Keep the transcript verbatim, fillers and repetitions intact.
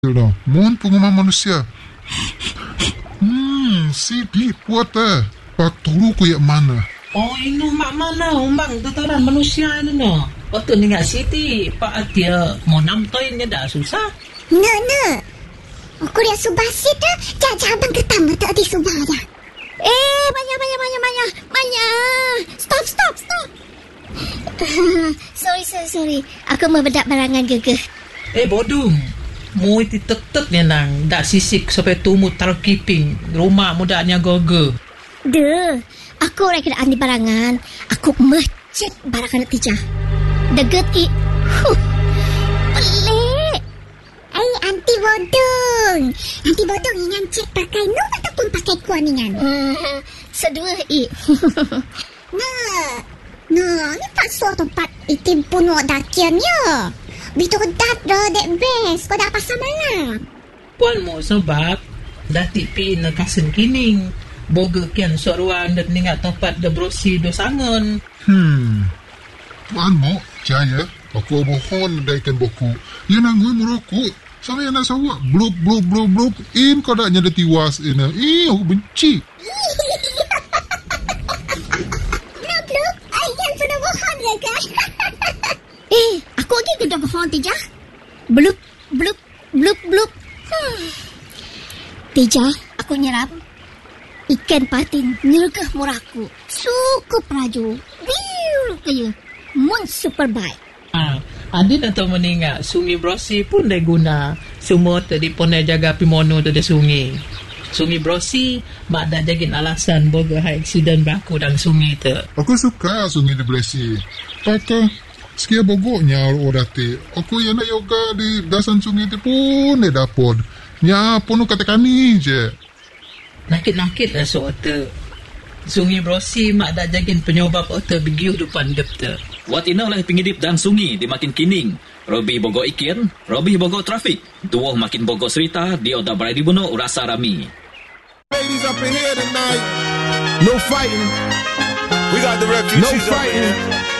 Lah, mohon pengumuman manusia. Hmm, si di puat eh. Pak tolu ku yak mana? Oh, ini mak mana umbang tataran manusia ini no. Waktu ni nggak siti, Pak dia mau namtoinnya dah susah. No, no. Aku lihat subah situ, jajah abang ketama tak di subah dah. Eh, banyak, banyak, banyak, banyak, banyak. Stop, stop, stop. sorry, sorry, sorry. Aku membedak barangan gegeh. Eh, bodong. Mu itu tetep ni nang dak sisik sampai tumu taruh keeping rumah mudanya gogo. Deh, aku orang kena andi barangan. Aku mecek barangan tijah. Deget i. Huh. Pelik. Eh, anti bodong. Anti bodong ingan cek pakai nu ataupun pakai kuaningan. Hmm, sedua i. Nah. Nah, ni tak suatu tempat itim pun wak dakiannya. Bitu dat dah dek best. Kau dah pasal mana? Puan mo sebab dah tipi na kasen kining. Boga kian soruan dan ningat tempat de brosi do sangon. Hmm. Puan mo, jaya. Aku mohon daikan boku. Ia nangui merokok. Sampai anak sawak. Blub, blub, blub, blub. In kau dah nyada tiwas. Ina. Eh, aku benci. Blub, blub. Ayah sudah mohon ya kan? Eh, aku lagi kena bohong Tijah. Blup, blup, blup, blup. Hmm. Tijah, aku nyerap. Ikan patin nyergah muraku. Cukup raju. Biu kaya. Mun super baik. Ah, adin atau meningat sungai Brosi pun dah guna. Semua tadi pun dah jaga pimono tu dah sungai. Sungai Brosi mak dah jagin alasan boga high accident berlaku dalam sungai tu. Aku suka sungai di Bresi. Pakai sekian bogoknya orang ti. Aku yang nak yoga di dasan sungai tu pun dia dapat. Ya pun kata kami je. Nakit-nakit lah soal tu. Sungai Brosi mak dah jagin penyebab otak begiu depan dep tu. Wat ina lah pengidip dan sungai di makin kining. Robi bogok ikin, Robi bogok trafik. Dua makin bogok cerita, dia udah berada di bunuh rasa rami. Ladies up in here tonight. No fighting. We got the refugees. No fighting.